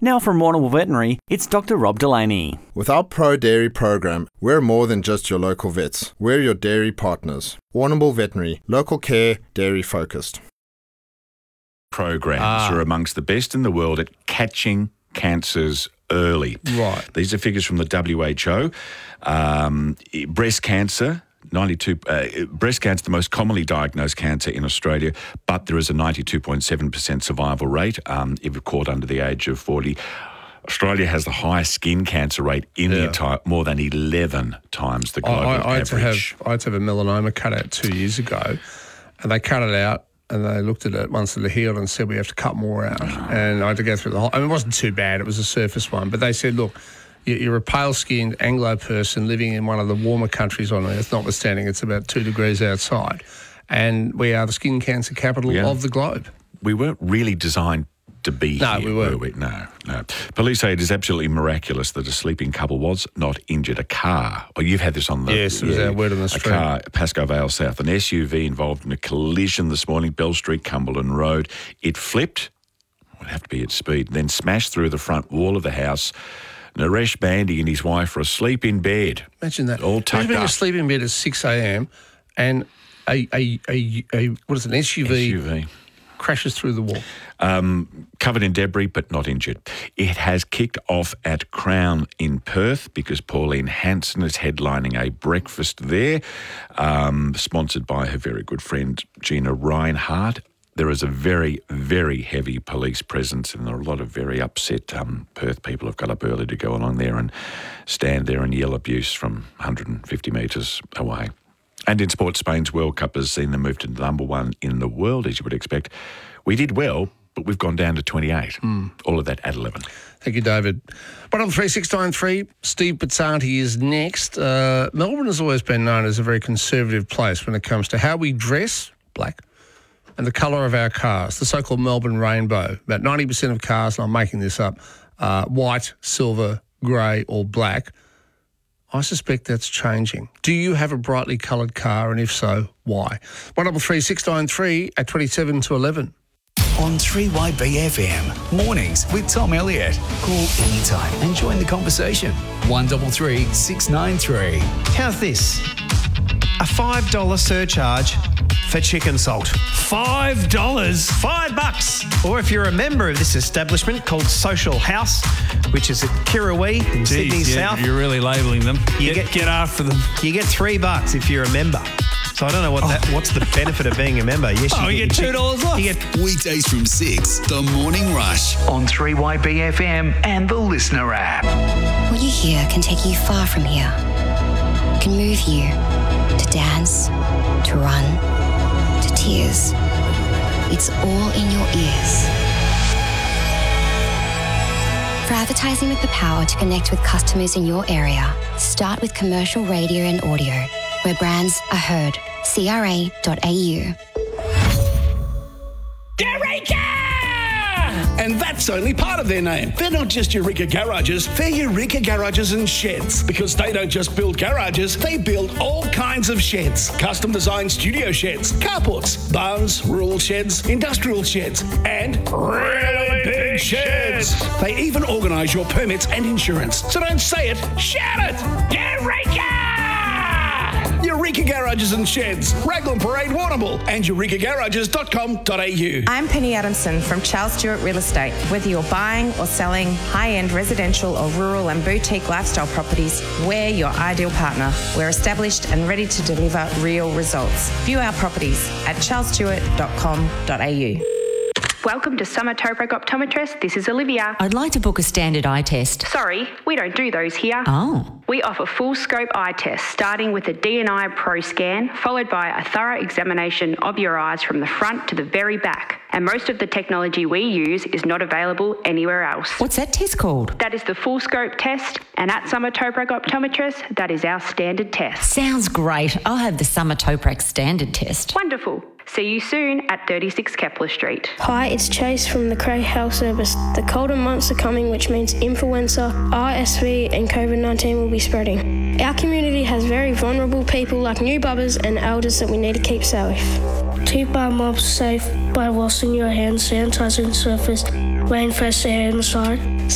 Now from Warrnambool Veterinary, it's Dr. Rob Delaney. With our Pro Dairy program, we're more than just your local vets. We're your dairy partners. Warrnambool Veterinary, local care, dairy focused. Programs are amongst the best in the world at catching cancers early. Right. These are figures from the WHO. Breast cancer. Breast cancer, the most commonly diagnosed cancer in Australia, but there is a 92.7% survival rate if caught under the age of 40. Australia has the highest skin cancer rate in the entire, more than 11 times the global average. I had to have a melanoma cut out 2 years ago, and they cut it out, and they looked at it once it healed and said we have to cut more out. And I had to go through the whole... I mean, it wasn't too bad. It was a surface one. But they said, look, you're a pale-skinned Anglo person living in one of the warmer countries on earth, notwithstanding it's about 2 degrees outside. And we are the skin cancer capital of the globe. We weren't really designed to be here, we weren't. were we? No. Police say it is absolutely miraculous that a sleeping couple was not injured. A car, well, you've had this on the... Yes, it was our word on the street. A car, Pascoe Vale South, an SUV involved in a collision this morning, Bell Street, Cumberland Road. It flipped, would have to be at speed, then smashed through the front wall of the house. Naresh Bandy and his wife were asleep in bed. Imagine that. All tucked being up. asleep in bed at 6 a.m. and a what is it, an SUV crashes through the wall. Covered in debris but not injured. It has kicked off at Crown in Perth because Pauline Hanson is headlining a breakfast there, sponsored by her very good friend Gina Reinhardt. There is a very, very heavy police presence, and there are a lot of very upset Perth people have got up early to go along there and stand there and yell abuse from 150 metres away. And in sport, Spain's World Cup has seen them move to number one in the world, as you would expect. We did well, but we've gone down to 28. All of that at 11. Thank you, David. 13693, Steve Pizzanti is next. Melbourne has always been known as a very conservative place when it comes to how we dress, black, and the colour of our cars, the so-called Melbourne rainbow. About 90% of cars, and I'm making this up, white, silver, grey or black. I suspect that's changing. Do you have a brightly coloured car, and if so, why? 133 at 27 to 11. On 3YBFM, mornings with Tom Elliott. Call anytime and join the conversation. 133 693. How's this? A $5 surcharge for chicken salt. $5? $5. Or if you're a member of this establishment called Social House, which is at Kirrawee in Sydney South. You're really labelling them. Get after them. You get $3 if you're a member. So I don't know what's the benefit of being a member. Yes, you get $2 off. You get Weekdays from 6, The Morning Rush. On 3YBFM and the Listener app. What you hear can take you far from here. It can move you to dance, to run, to tears. It's all in your ears. For advertising with the power to connect with customers in your area, start with commercial radio and audio, where brands are heard. CRA.au. Eureka! And that's only part of their name. They're not just Eureka Garages, they're Eureka Garages and Sheds. Because they don't just build garages, they build all kinds of sheds. Custom designed studio sheds, carports, barns, rural sheds, industrial sheds, and really big sheds. They even organise your permits and insurance. So don't say it, shout it! Eureka! Eureka Garages and Sheds, Raglan Parade, Warrnambool, and eurekagarages.com.au. I'm Penny Adamson from Charles Stewart Real Estate. Whether you're buying or selling high-end residential or rural and boutique lifestyle properties, we're your ideal partner. We're established and ready to deliver real results. View our properties at charlesstewart.com.au. Welcome to Summer Tobruk Optometrist. This is Olivia. I'd like to book a standard eye test. Sorry, we don't do those here. Oh. We offer full scope eye tests, starting with a DNI Pro scan, followed by a thorough examination of your eyes from the front to the very back. And most of the technology we use is not available anywhere else. What's that test called? That is the full scope test, and at Summer Tobruk Optometrist, that is our standard test. Sounds great. I'll have the Summer Tobruk standard test. Wonderful. See you soon at 36 Kepler Street. Hi, it's Chase from the Cray Health Service. The colder months are coming, which means influenza, RSV and COVID-19 will be spreading. Our community has very vulnerable people like new bubbers and elders that we need to keep safe. Keep our mobs safe by washing your hands, sanitizing surface, wearing fresh air inside,